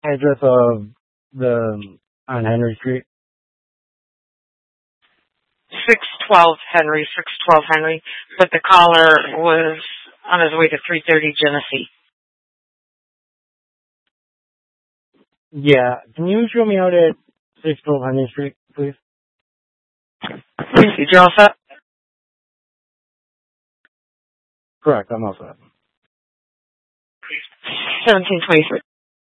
address of the on Henry Street. 612 Henry, but the caller was on his way to 330 Genesee. Yeah, can you show me out at 612 Henry Street, please? You all set? Correct, I'm all set. 1723.